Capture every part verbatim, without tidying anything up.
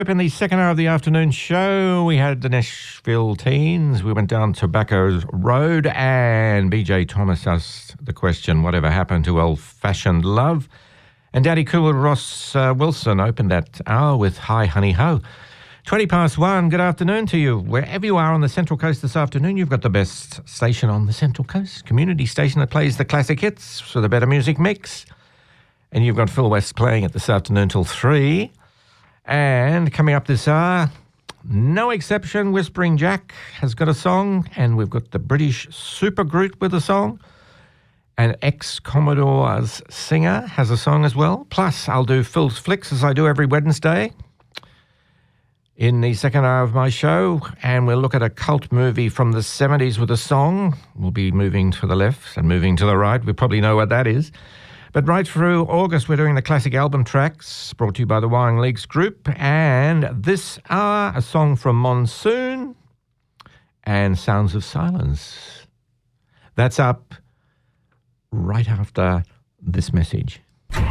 In the second hour of the afternoon show, we had the Nashville Teens. We went down Tobacco Road and B J Thomas asked the question, whatever happened to old-fashioned love? And Daddy Cool Ross uh, Wilson opened that hour with Hi Honey Ho. twenty past one, good afternoon to you. Wherever you are on the Central Coast this afternoon, you've got the best station on the Central Coast, community station that plays the classic hits for the better music mix. And you've got Phil West playing it this afternoon till three. And coming up this hour, no exception, Whispering Jack has got a song, and we've got the British supergroup with a song, and ex-Commodore's singer has a song as well. Plus, I'll do Phil's Flicks as I do every Wednesday in the second hour of my show, and we'll look at a cult movie from the seventies with a song. We'll be moving to the left and moving to the right. We probably know what that is. But right through August, we're doing the classic album tracks brought to you by the Wyong Leagues Group. And this hour, a song from Monsoon and Sounds of Silence. That's up right after this message.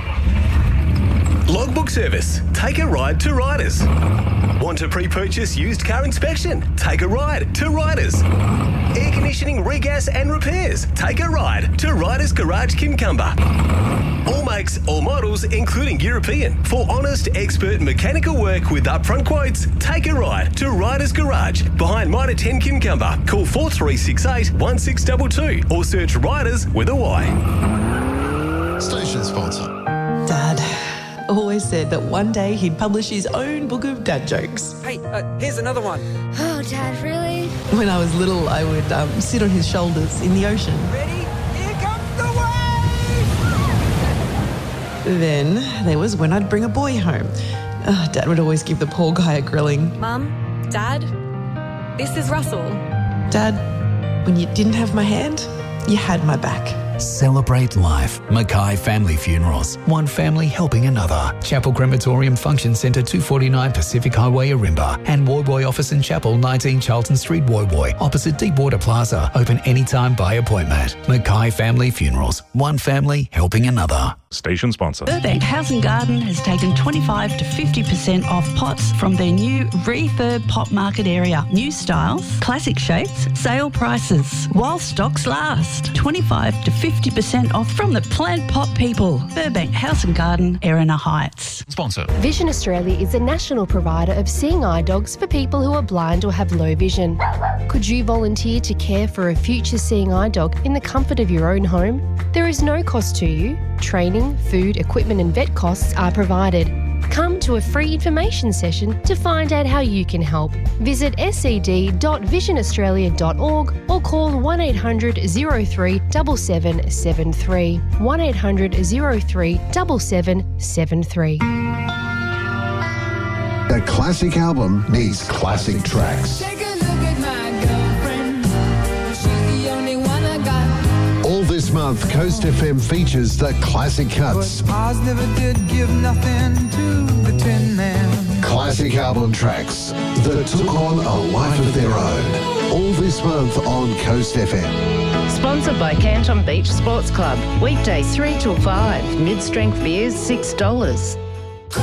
Logbook Service. Take a ride to Riders. Want to pre-purchase used car inspection? Take a ride to Riders. Air conditioning, regas and repairs? Take a ride to Riders Garage Kincumber. All makes, all models, including European. For honest, expert mechanical work with upfront quotes, take a ride to Riders Garage behind Mitre ten Kincumber. Call four three six eight, one six two two or search Riders with a Y. Station sponsor. Dad always said that one day he'd publish his own book of dad jokes. Hey, uh, here's another one. Oh, Dad, really? When I was little, I would um, sit on his shoulders in the ocean. Ready? Here comes the wave! Then there was when I'd bring a boy home. Oh, Dad would always give the poor guy a grilling. Mum, Dad, this is Russell. Dad, when you didn't have my hand, you had my back. Celebrate life. Mackay Family Funerals. One family helping another. Chapel Crematorium Function Centre, two forty-nine Pacific Highway, Arimba. And Woy Woy Office and Chapel, nineteen Charlton Street, Woy Woy. Opposite Deepwater Plaza. Open anytime by appointment. Mackay Family Funerals. One family helping another. Station sponsor. Burbank House and Garden has taken twenty-five to fifty percent off pots from their new refurb pot market area. New styles, classic shapes, sale prices. While stocks last. twenty-five to fifty percent off from the plant pot people. Burbank House and Garden, Erina Heights. Sponsor. Vision Australia is a national provider of seeing eye dogs for people who are blind or have low vision. Could you volunteer to care for a future seeing eye dog in the comfort of your own home? There is no cost to you. Training, food, equipment and vet costs are provided. Come to a free information session to find out how you can help. Visit s e d dot vision australia dot org or call one eight hundred, oh three, seven seven seven three. one eight hundred, oh three, seven seven seven three. A classic album needs classic tracks. All this month, Coast F M features the classic cuts. Ours never did give nothing to the Tin Man. Classic album tracks that took on a life of their own. All this month on Coast F M. Sponsored by Canton Beach Sports Club. Weekdays three till five. Mid-strength beers six dollars.